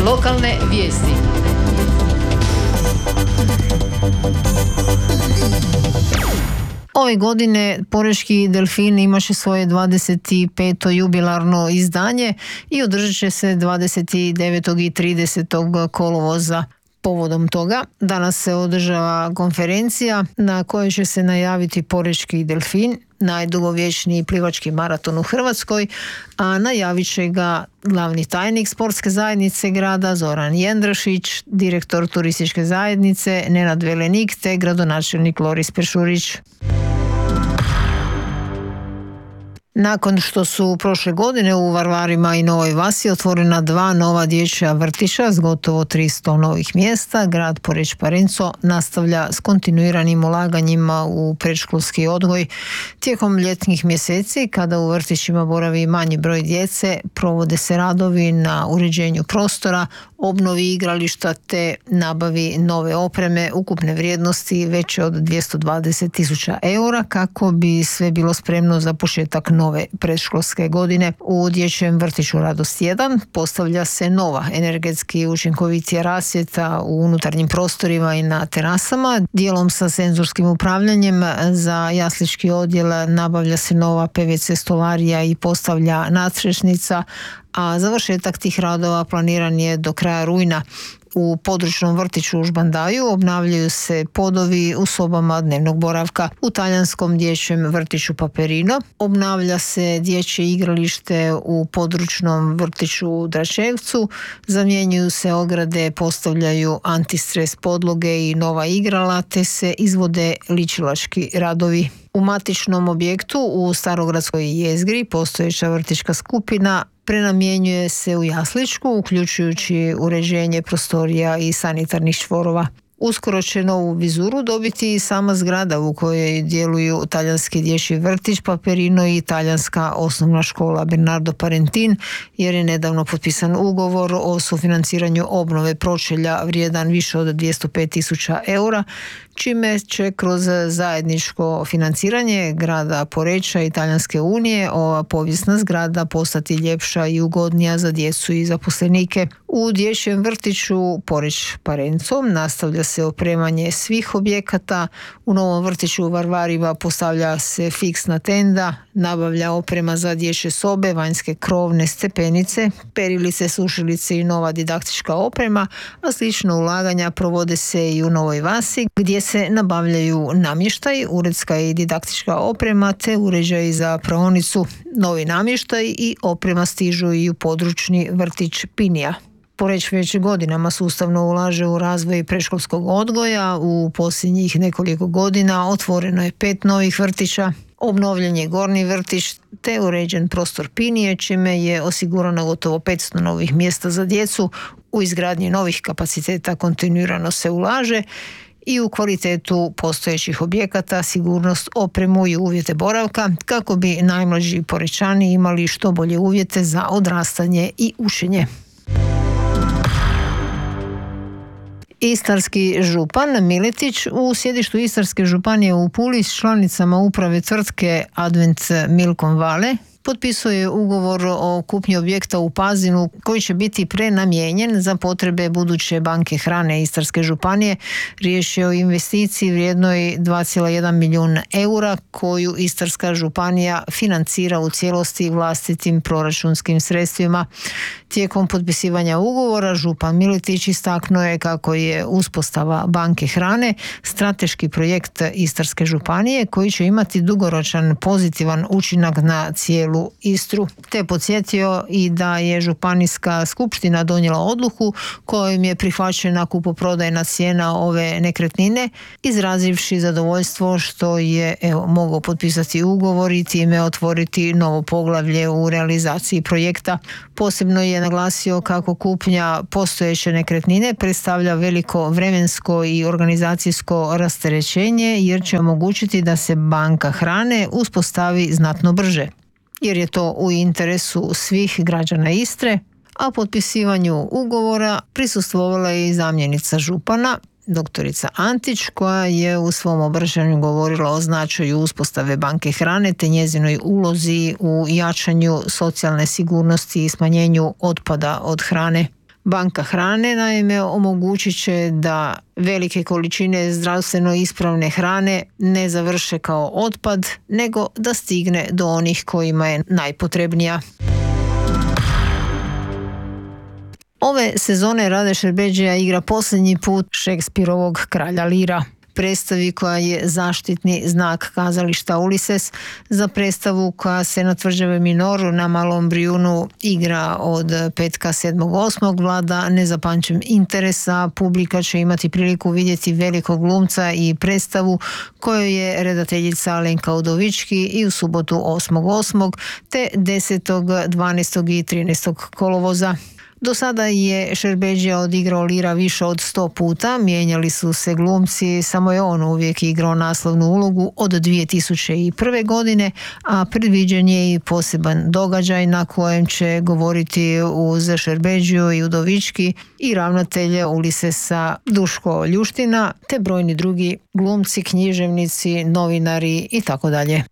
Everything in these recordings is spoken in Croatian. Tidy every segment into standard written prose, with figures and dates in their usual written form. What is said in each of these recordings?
Lokalne vijesti. Ove godine Porečki delfin imaše svoje 25. jubilarno izdanje i održat će se 29. i 30. kolovoza. Povodom toga danas se održava konferencija na kojoj će se najaviti Porečki delfin, najdugovječniji plivački maraton u Hrvatskoj, a najavit će ga glavni tajnik sportske zajednice grada Zoran Jendrašić, direktor turističke zajednice Nenad Velenik te gradonačelnik Loris Peršurić. Nakon što su prošle godine u Varvarima i Novoj Vasi otvorena 2 nova dječja vrtića s gotovo 300 novih mjesta, grad Poreč Parenco nastavlja s kontinuiranim ulaganjima u predškolski odgoj. Tijekom ljetnih mjeseci, kada u vrtićima boravi manji broj djece, provode se radovi na uređenju prostora, obnovi igrališta te nabavi nove opreme ukupne vrijednosti veće od 220.000 eura kako bi sve bilo spremno za početak nove predškolske godine. U dječjem vrtiću Radost 1 postavlja se nova energetski učinkovitija rasvjeta u unutarnjim prostorima i na terasama. Dijelom sa senzorskim upravljanjem za jaslički odjel nabavlja se nova PVC stolarija i postavlja nadstrešnica, a završetak tih radova planiran je do kraja rujna. U područnom vrtiću u Žbandaju obnavljaju se podovi u sobama dnevnog boravka. U talijanskom dječjem vrtiću Paperino obnavlja se dječje igralište u područnom vrtiću u Dračevcu, zamjenjuju se ograde, postavljaju antistres podloge i nova igrala, te se izvode ličilački radovi. U matičnom objektu u Starogradskoj jezgri postojeća vrtićka skupina prenamjenjuje se u jasličku, uključujući uređenje prostorija i sanitarnih čvorova. Uskoro će novu vizuru dobiti i sama zgrada u kojoj djeluju talijanski dječji vrtić Paperino i talijanska osnovna škola Bernardo Parentin, jer je nedavno potpisan ugovor o sufinanciranju obnove pročelja vrijedan više od 205.000 eura, čime će kroz zajedničko financiranje grada Poreča i Talijanske unije ova povijesna zgrada postati ljepša i ugodnija za djecu i zaposlenike. U dječjem vrtiću Poreč Parenco nastavlja se opremanje svih objekata. U novom vrtiću u Varvarima postavlja se fiksna tenda, nabavlja oprema za dječje sobe, vanjske krovne stepenice, perilice, sušilice i nova didaktička oprema, a slično ulaganja provode se i u Novoj Vasi, gdje se nabavljaju namještaj, uredska i didaktička oprema te uređaji za praonicu. Novi namještaj i oprema stižu i u područni vrtić Pinija. Poreč već godinama sustavno ulaže u razvoj predškolskog odgoja. U posljednjih nekoliko godina otvoreno je 5 novih vrtića, obnovljen je gornji vrtić te uređen prostor Pinije, čime je osigurano gotovo 500 novih mjesta za djecu. U izgradnji novih kapaciteta kontinuirano se ulaže i u kvalitetu postojećih objekata, sigurnost, opremu i uvjete boravka kako bi najmlađi Porečani imali što bolje uvjete za odrastanje i učenje. Istarski župan Miletić u sjedištu Istarske županije u Puli s članicama uprave tvrtke Advent Milkom Vale potpisuje ugovor o kupnji objekta u Pazinu koji će biti prenamijenjen za potrebe buduće banke hrane Istarske županije. Riječ je o investiciji vrijednoj 2,1 milijun eura koju Istarska županija financira u cijelosti vlastitim proračunskim sredstvima. Tijekom potpisivanja ugovora župan Miletić istaknuo je kako je uspostava banke hrane strateški projekt Istarske županije koji će imati dugoročan pozitivan učinak na cijelu Istru, te podsjetio i da je županijska skupština donijela odluku kojom je prihvaćena kupoprodajna cijena ove nekretnine, izrazivši zadovoljstvo što je mogao potpisati ugovor i time otvoriti novo poglavlje u realizaciji projekta. Posebno je naglasio kako kupnja postojeće nekretnine predstavlja veliko vremensko i organizacijsko rasterećenje jer će omogućiti da se banka hrane uspostavi znatno brže, jer je to u interesu svih građana Istre, a potpisivanju ugovora prisustvovala je i zamjenica župana, doktorica Antić, koja je u svom obraćanju govorila o značaju uspostave banke hrane te njezinoj ulozi u jačanju socijalne sigurnosti i smanjenju otpada od hrane. Banka hrane naime omogućit će da velike količine zdravstveno ispravne hrane ne završe kao otpad, nego da stigne do onih kojima je najpotrebnija. Ove sezone Rade Šerbedžija igra posljednji put Šekspirovog Kralja Lira. Predstavi koja je zaštitni znak kazališta Ulises. Za predstavu koja se na Tvrđavi Minoru na Malom Brijunu igra od petka 7.8. vlada nezapamćen interes, a publika će imati priliku vidjeti velikog glumca i predstavu kojoj je redateljica Alenka Udovički i u subotu 8.8. te 10., 12. i 13. kolovoza. Do sada je Šerbedžija odigrao Lira više od 100 puta, mijenjali su se glumci, samo je on uvijek igrao naslovnu ulogu od 2001. godine, a predviđen je i poseban događaj na kojem će govoriti uz Šerbedžiju i Udovički i ravnatelj Ulisesa Duško Ljuština, te brojni drugi glumci, književnici, novinari itd.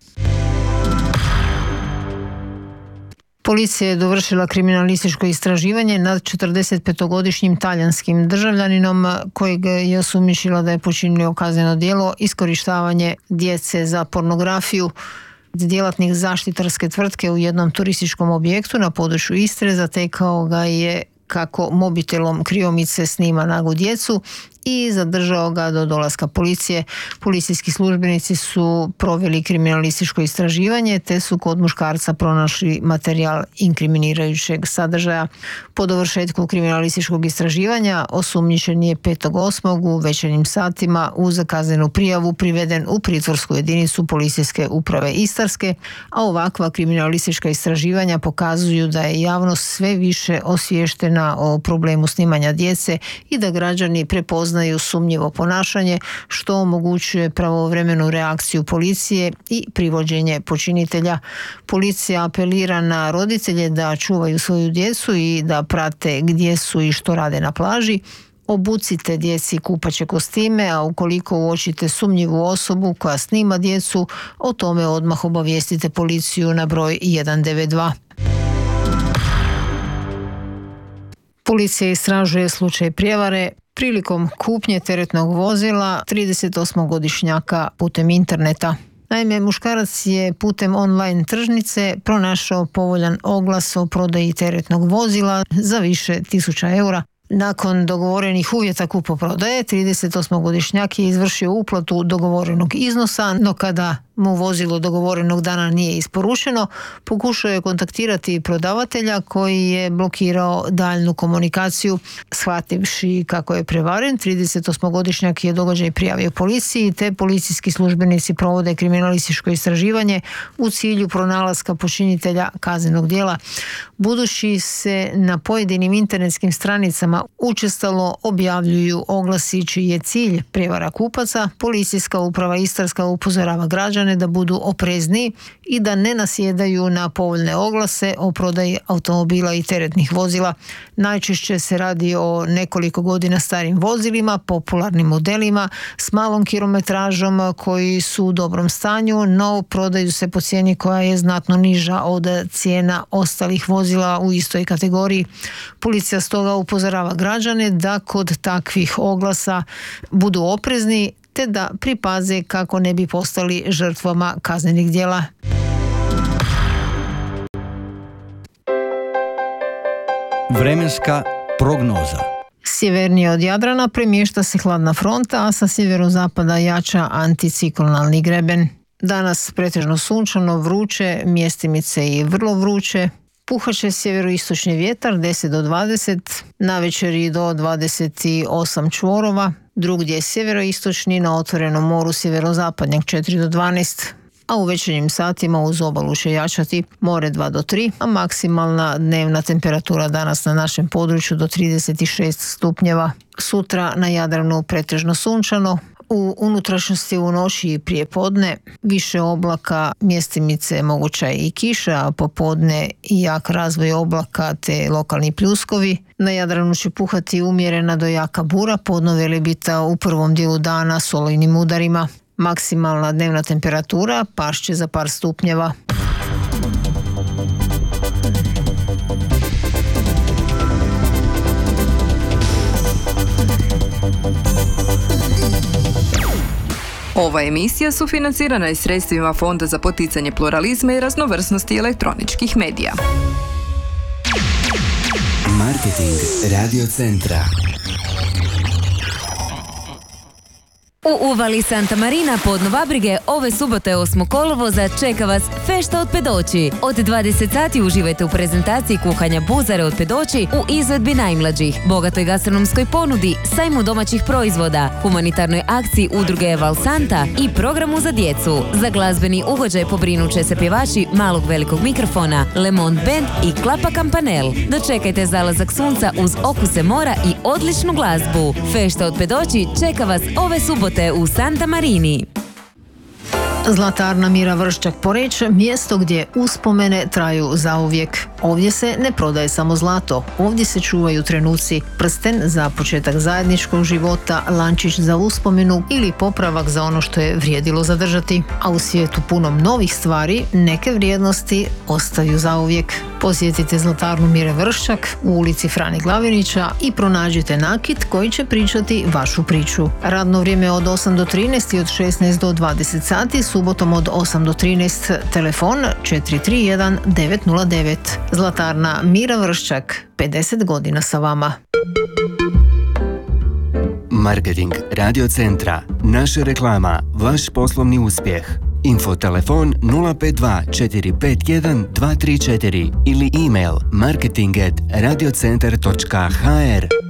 Policija je dovršila kriminalističko istraživanje nad 45-godišnjim talijanskim državljaninom kojeg je osumnjičila da je počinio kazneno djelo iskorištavanje djece za pornografiju. Djelatnik zaštitarske tvrtke u jednom turističkom objektu na području Istre zatekao ga je kako mobitelom kriomice snima nagu djecu i zadržao ga do dolaska policije. Policijski službenici su proveli kriminalističko istraživanje te su kod muškarca pronašli materijal inkriminirajućeg sadržaja. Po dovršetku kriminalističkog istraživanja osumnjičen je 5.8. u večernjim satima uz kaznenu prijavu priveden u pritvorsku jedinicu Policijske uprave Istarske, a ovakva kriminalistička istraživanja pokazuju da je javnost sve više osviještena o problemu snimanja djece i da građani prepoznaju sumnjivo ponašanje, što omogućuje pravovremenu reakciju policije i privođenje počinitelja. Policija apelira na roditelje da čuvaju svoju djecu i da prate gdje su i što rade na plaži. Obucite djeci kupaće kostime, a ukoliko uočite sumnjivu osobu koja snima djecu, o tome odmah obavijestite policiju na broj 192. Policija istražuje slučaj prijevare prilikom kupnje teretnog vozila 38-godišnjaka putem interneta. Naime, muškarac je putem online tržnice pronašao povoljan oglas o prodaji teretnog vozila za više 1000 eura. Nakon dogovorenih uvjeta kupoprodaje, 38-godišnjak je izvršio uplatu dogovorenog iznosa, no kada mu vozilo dogovorenog dana nije isporučeno, pokušao je kontaktirati prodavatelja koji je blokirao daljnu komunikaciju. Shvativši kako je prevaren, 38-godišnjak je događaj prijavio policiji, te policijski službenici provode kriminalističko istraživanje u cilju pronalaska počinitelja kaznenog djela. Budući se na pojedinim internetskim stranicama učestalo objavljuju oglasi čiji je cilj prijevara kupaca, Policijska uprava Istarska upozorava građane da budu oprezni i da ne nasjedaju na povoljne oglase o prodaji automobila i teretnih vozila. Najčešće se radi o nekoliko godina starim vozilima, popularnim modelima s malom kilometražom koji su u dobrom stanju, no prodaju se po cijeni koja je znatno niža od cijena ostalih vozila u istoj kategoriji. Policija stoga upozorava građane da kod takvih oglasa budu oprezni te da pripaze kako ne bi postali žrtvama kaznenih djela. Vremenska prognoza. Sjevernije od Jadrana premješta se hladna fronta, a sa sjeverozapada jača anticiklonalni greben. Danas pretežno sunčano, vruće, mjestimice i vrlo vruće. Puhaće sjeveroistočni vjetar 10 do 20, navečer i do 28 čvorova, drugdje sjeveroistočni, na otvorenom moru sjeverozapadnjak 4 do 12, a u večernjim satima uz obalu će jačati more 2 do 3, a maksimalna dnevna temperatura danas na našem području do 36 stupnjeva. Sutra na Jadranu pretežno sunčano, u unutrašnjosti u noći i prije podne više oblaka, mjestimice moguća i kiša, a popodne i jak razvoj oblaka te lokalni pljuskovi. Na Jadranu će puhati umjerena do jaka bura, podno Velebita u prvom dijelu dana s olujnim udarima. Maksimalna dnevna temperatura pašće za par stupnjeva. Ova emisija sufinancirana je sredstvima Fonda za poticanje pluralizma i raznovrsnosti elektroničkih medija. Marketing Radio Centra. U uvali Santa Marina pod Novabrige ove subote 8. kolovoza čeka vas fešta od pedoći. Od 20 sati uživajte u prezentaciji kuhanja buzare od pedoći u izvedbi najmlađih, bogatoj gastronomskoj ponudi, sajmu domaćih proizvoda, humanitarnoj akciji udruge Val Santa i programu za djecu. Za glazbeni ugođaj pobrinut će se pjevači Malog velikog mikrofona, Le Monde Band i Klapa Kampanel. Dočekajte zalazak sunca uz okuse mora i odličnu glazbu. Fešta od pedoći čeka vas ove subote u Santa Marini. Zlatarna Mira Vrščak Poreč, mjesto gdje uspomene traju zauvijek. Ovdje se ne prodaje samo zlato, ovdje se čuvaju trenuci, prsten za početak zajedničkog života, lančić za uspomenu ili popravak za ono što je vrijedilo zadržati. A u svijetu punom novih stvari, neke vrijednosti ostaju zauvijek. Posjetite Zlatarnu Mire Vrščak u ulici Frani Glavinića i pronađite nakit koji će pričati vašu priču. Radno vrijeme od 8 do 13 i od 16 do 20 sati, subotom od 8 do 13, telefon 431 909. Zlatarna Mira Vrščak, 50 godina sa vama. Marketing Radio Centra. Naša reklama, vaš poslovni uspjeh. Infotelefon 052 451 234 ili e-mail marketing@radiocentar.hr.